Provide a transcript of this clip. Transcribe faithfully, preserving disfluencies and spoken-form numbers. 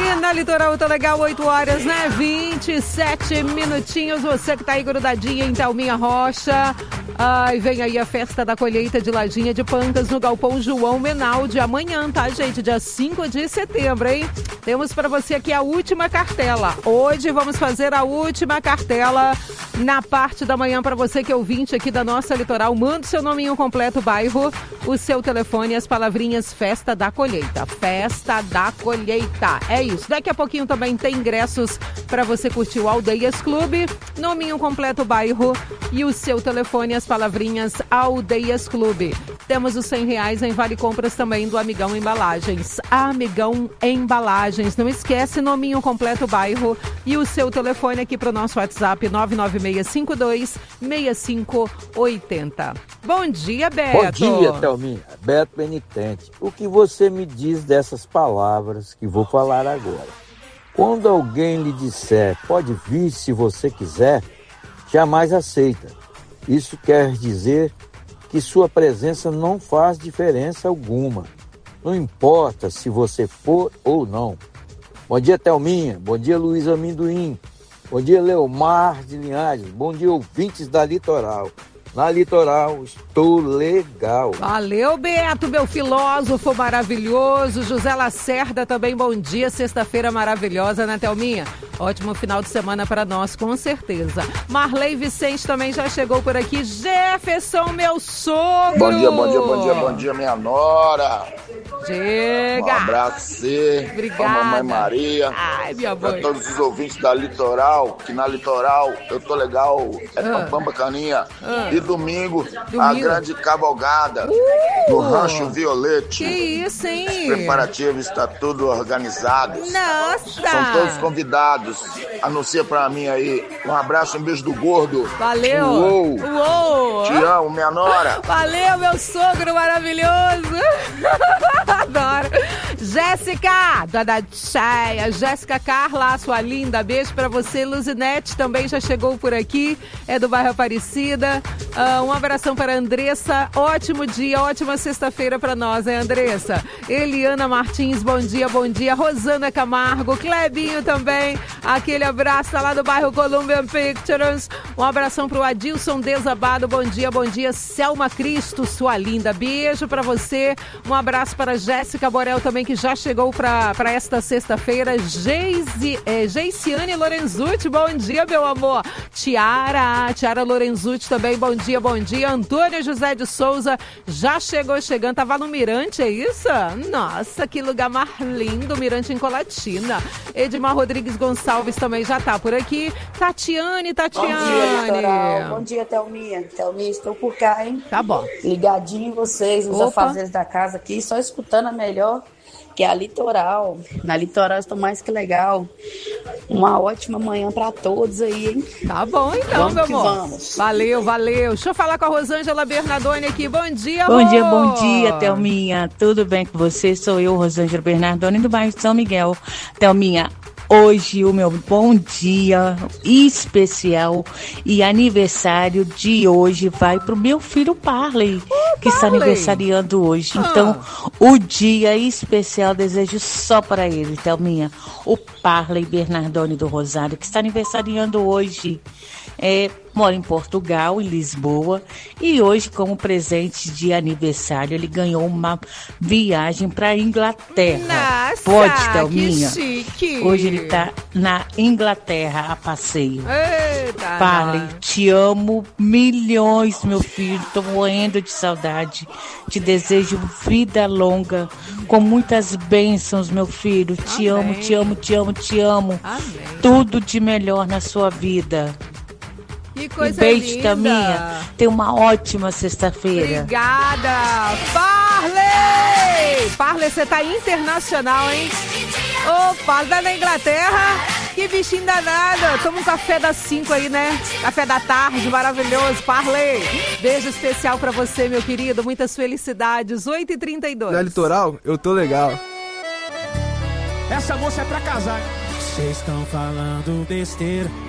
E na Litoral tá legal, oito horas, né? vinte e sete minutinhos. Você que tá aí grudadinha em Thelminha Rocha. Ai, vem aí a festa da colheita de Lajinha de Pancas no Galpão João Menaldi. Amanhã, tá, gente? Dia cinco de setembro, hein? Temos pra você aqui a última cartela. Hoje vamos fazer a última cartela na parte da manhã pra você que é ouvinte aqui da nossa Litoral. Manda o seu nominho completo, bairro, o seu telefone e as palavrinhas Festa da Colheita. Festa da Colheita. É isso. Daqui a pouquinho também tem ingressos pra você curtir o Aldeias Clube. Nominho completo, bairro e o seu telefone e as palavrinhas Aldeias Clube. Temos os cem reais em Vale Compras também do Amigão Embalagens. Amigão Embalagens. Não esquece, nominho completo, bairro e o seu telefone aqui para o nosso WhatsApp nove nove seis cinco dois seis cinco oito zero. Bom dia, Beto. Bom dia, Thelminha. Beto Penitente. O que você me diz dessas palavras que vou falar agora? Quando alguém lhe disser, pode vir se você quiser, jamais aceita. Isso quer dizer que sua presença não faz diferença alguma. Não importa se você for ou não. Bom dia, Thelminha. Bom dia, Luiz Amendoim. Bom dia, Leomar de Linhares. Bom dia, ouvintes da Litoral. Na Litoral, estou legal. Valeu, Beto, meu filósofo maravilhoso. José Lacerda também, bom dia. Sexta-feira maravilhosa, né, Thelminha? Ótimo final de semana para nós, com certeza. Marley Vicente também já chegou por aqui. Jefferson, meu sogro. Bom dia, bom dia, bom dia, bom dia, minha nora. Chega. Um abraço a você. Obrigada. A mamãe Maria. Ai, minha mãe. Para todos os ouvintes da Litoral, que na Litoral eu tô legal. É Ah. pam bacaninha. Ah. E domingo, Domingo. a grande cavalgada Uh. no Rancho Violete. Que isso, hein? Preparativo está tudo organizado. Nossa. São todos convidados. Anuncia pra mim aí. Um abraço, um beijo do gordo. Valeu. Uou. Uou. Te amo, minha nora. Valeu, meu sogro maravilhoso. Adoro. Jéssica, dona Cheia. Jéssica Carla, sua linda. Beijo pra você. Luzinete também já chegou por aqui. É do bairro Aparecida. Uh, um abração para a Andressa. Ótimo dia, ótima sexta-feira pra nós, hein, Andressa? Eliana Martins, bom dia, bom dia. Rosana Camargo, Clebinho também. Aquele abraço, tá lá do bairro Columbian Pictures. Um abração pro Adilson Desabado, bom dia, bom dia. Selma Cristo, sua linda, beijo pra você. Um abraço para Jéssica Borel também, que já chegou pra, pra esta sexta-feira. Geise, é, Geiciane Lorenzucci, bom dia, meu amor. Tiara, Tiara Lorenzucci também, bom dia, bom dia. Antônio José de Souza, já chegou chegando, tava no Mirante, é isso? Nossa, que lugar mais lindo, Mirante em Colatina. Edmar Rodrigues Gonçalves também já tá por aqui. Tatiane, Tatiane. Bom dia, Litoral. Bom dia, Thelminha. Thelminha, estou por cá, hein? Tá bom. Ligadinho em vocês, nos Opa. afazeres da casa aqui, só escutando a melhor, que é a Litoral. Na Litoral estou mais que legal. Uma ótima manhã para todos aí, hein? Tá bom então, Vamos meu que amor. vamos. Valeu, valeu. Deixa eu falar com a Rosângela Bernardoni aqui. Bom dia, Bom Rô. dia, bom dia, Thelminha. Tudo bem com você? Sou eu, Rosângela Bernardoni, do bairro de São Miguel. Thelminha, hoje o meu bom dia especial e aniversário de hoje vai pro meu filho Parley, Oh, que está Parley. aniversariando hoje. Ah. Então, o dia especial desejo só para ele, Thelminha. O Parley Bernardoni do Rosário, que está aniversariando hoje. É, mora em Portugal, em Lisboa, e hoje, como presente de aniversário, ele ganhou uma viagem para a Inglaterra. Nossa, Pode, Thelminha? que chique. Hoje ele está na Inglaterra a passeio. Eita, Parley, nós. te amo milhões, meu filho. Tô morrendo de saudade. Te desejo vida longa, com muitas bênçãos, meu filho. Te Amém. amo, te amo, te amo, te amo. Amém. Tudo de melhor na sua vida. Que E coisa beijo, linda. Thelminha. Tenha uma ótima sexta-feira. Obrigada. Parley! Parley, você tá internacional, hein? Ô, Parley, tá na Inglaterra. Que bichinho danado. Toma um café das cinco aí, né? Café da tarde, maravilhoso. Parley, beijo especial pra você, meu querido. Muitas felicidades. oito e trinta e dois. Na Litoral, eu tô legal. Essa moça é pra casar. Vocês estão falando besteira.